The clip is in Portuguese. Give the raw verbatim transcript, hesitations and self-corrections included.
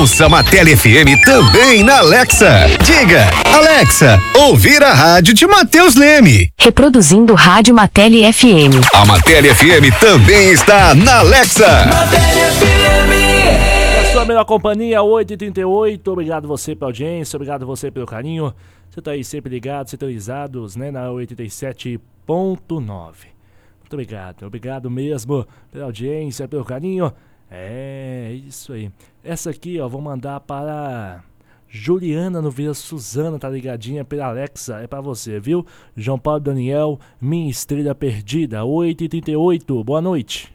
Ouça Matele F M também na Alexa. Diga, Alexa, ouvir a rádio de Matheus Leme. Reproduzindo Rádio Matele F M. A Matele F M também está na Alexa. Matele F M. A sua melhor companhia, oito e trinta e oito. Obrigado você pela audiência, obrigado você pelo carinho. Você tá aí sempre ligado, sintonizados, né, na oitenta e sete ponto nove. Muito obrigado, obrigado mesmo pela audiência, pelo carinho. É, isso aí. Essa aqui, ó, vou mandar para Juliana no Vila Suzana, tá ligadinha pela Alexa, é pra você, viu? João Paulo Daniel, Minha Estrela Perdida, oito e trinta e oito, boa noite.